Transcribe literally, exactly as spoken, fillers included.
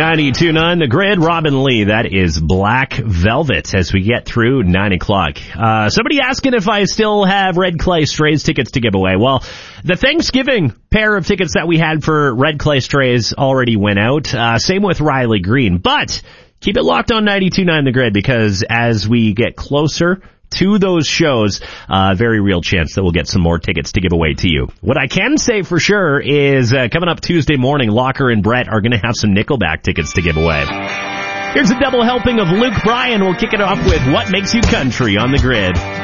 ninety-two point nine The Grid, Robin Lee. That is Black Velvet as we get through nine o'clock. Uh, somebody asking if I still have Red Clay Strays tickets to give away. Well, the Thanksgiving pair of tickets that we had for Red Clay Strays already went out. Uh, same with Riley Green. But keep it locked on ninety-two point nine The Grid, because as we get closer to those shows, uh, very real chance that we'll get some more tickets to give away to you. What I can say for sure is uh, coming up Tuesday morning, Locker and Brett are going to have some Nickelback tickets to give away. Here's a double helping of Luke Bryan. We'll kick it off with What Makes You Country on The Grid.